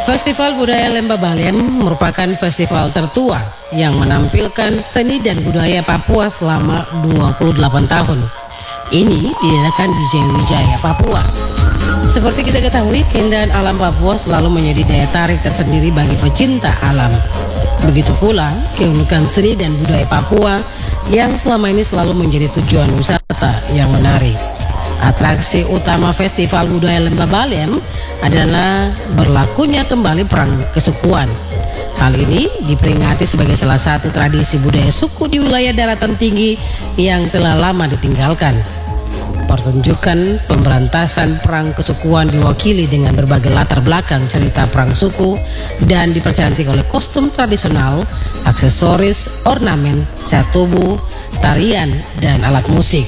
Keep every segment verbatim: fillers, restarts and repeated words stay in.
Festival Budaya Lembah Baliem merupakan festival tertua yang menampilkan seni dan budaya Papua selama dua puluh delapan tahun. Ini diadakan di Jayawijaya, Papua. Seperti kita ketahui, keindahan alam Papua selalu menjadi daya tarik tersendiri bagi pecinta alam. Begitu pula keunikan seni dan budaya Papua yang selama ini selalu menjadi tujuan wisata yang menarik. Atraksi utama Festival Budaya Lembah Baliem adalah berlakunya kembali Perang Kesukuan. Hal ini diperingati sebagai salah satu tradisi budaya suku di wilayah daratan tinggi yang telah lama ditinggalkan. Pertunjukan pemberantasan Perang Kesukuan diwakili dengan berbagai latar belakang cerita perang suku dan dipercantik oleh kostum tradisional, aksesoris, ornamen, cat tubuh, tarian, dan alat musik.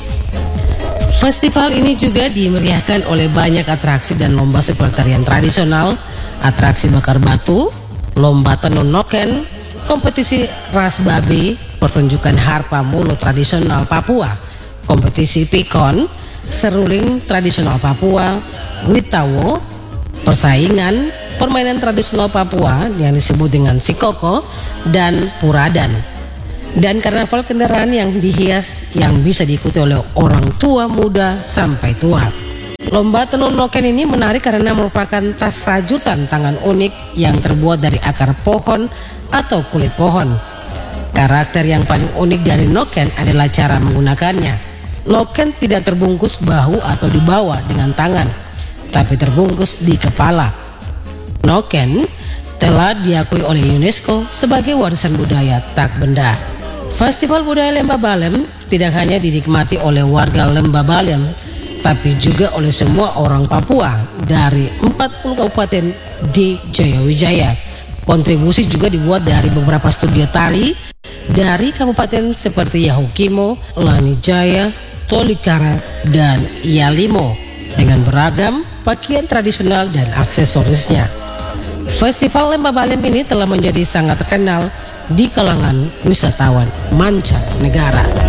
Festival ini juga dimeriahkan oleh banyak atraksi dan lomba seperti tarian tradisional, atraksi bakar batu, lomba tenun noken, kompetisi ras babi, pertunjukan harpa mulut tradisional Papua, kompetisi pikon, seruling tradisional Papua, witawo, persaingan, permainan tradisional Papua yang disebut dengan sikoko, dan puradan. Dan karnaval kendaraan yang dihias yang bisa diikuti oleh orang tua, muda, sampai tua. Lomba tenun noken ini menarik karena merupakan tas rajutan tangan unik yang terbuat dari akar pohon atau kulit pohon. Karakter yang paling unik dari noken adalah cara menggunakannya. Noken tidak terbungkus bahu atau dibawa dengan tangan, tapi terbungkus di kepala. Noken telah diakui oleh UNESCO sebagai warisan budaya tak benda. Festival Budaya Lembah Baliem tidak hanya dinikmati oleh warga Lembah Baliem, tapi juga oleh semua orang Papua dari empat puluh kabupaten di Jayawijaya. Kontribusi juga dibuat dari beberapa studio tari dari kabupaten seperti Yahukimo, Lanijaya, Tolikara, dan Yalimo dengan beragam pakaian tradisional dan aksesorisnya. Festival Lembah Baliem ini telah menjadi sangat terkenal di kalangan wisatawan mancanegara.